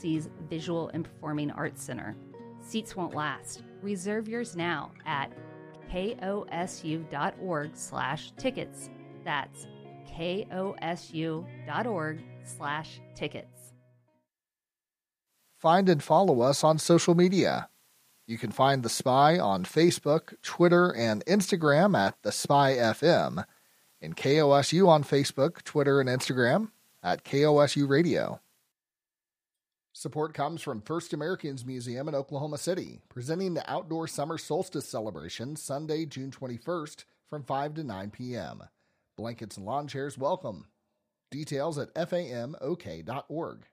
KUSC's Visual and Performing Arts Center. Seats won't last. Reserve yours now at kosu.org/tickets. That's kosu.org/tickets. Find and follow us on social media. You can find The Spy on Facebook, Twitter, and Instagram at The Spy FM, and KOSU on Facebook, Twitter, and Instagram at KOSU Radio. Support comes from First Americans Museum in Oklahoma City, presenting the Outdoor Summer Solstice Celebration Sunday, June 21st from 5 to 9 p.m. Blankets and lawn chairs welcome. Details at famok.org.